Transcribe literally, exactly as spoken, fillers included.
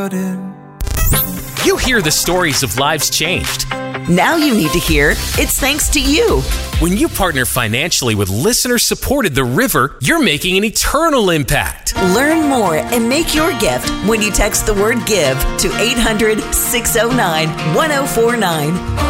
garden. You hear the stories of lives changed. Now you need to hear it's thanks to you. When you partner financially with listener-supported The River, you're making an eternal impact. Learn more and make your gift when you text the word GIVE to eight hundred, six oh nine, one oh four nine.